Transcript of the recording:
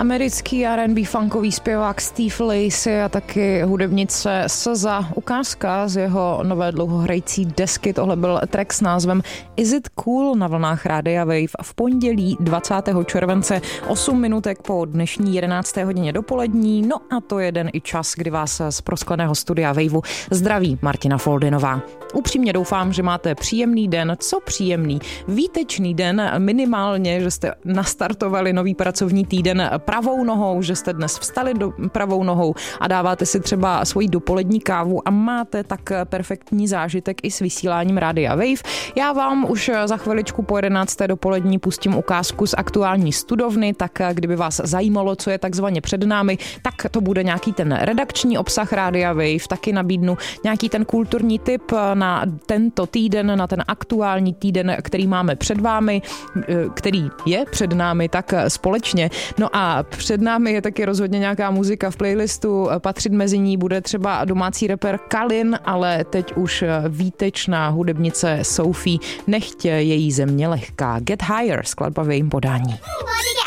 Americký R&B funkový zpěvák Steve Lacy a taky hudebnice SZA. Ukázka z jeho nové dlouhohrající desky. Tohle byl track s názvem Is It Cool na vlnách Rádia Wave v pondělí 20. července 8 minutek po dnešní 11. hodině dopolední. No a to je den i čas, kdy vás z proskleného studia Waveu zdraví Martina Foldinová. Upřímně doufám, že máte příjemný den. Co příjemný? Výtečný den, minimálně, že jste nastartovali nový pracovní týden pravou nohou, že jste dnes vstali pravou nohou a dáváte si třeba svoji dopolední kávu a máte tak perfektní zážitek i s vysíláním Rádia Wave. Já vám už za chviličku po 11. dopolední pustím ukázku z aktuální studovny, tak kdyby vás zajímalo, co je takzvaně před námi, tak to bude nějaký ten redakční obsah Rádia Wave, taky nabídnu nějaký ten kulturní tip na tento týden, na ten aktuální týden, který máme před vámi, který je před námi, tak společně. No a před námi je taky rozhodně nějaká muzika v playlistu, patřit mezi ní bude třeba domácí rapper Kalin, ale teď už výtečná hudebnice Sophie, Nechť její země lehká. Get Higher, skladba v jejím podání.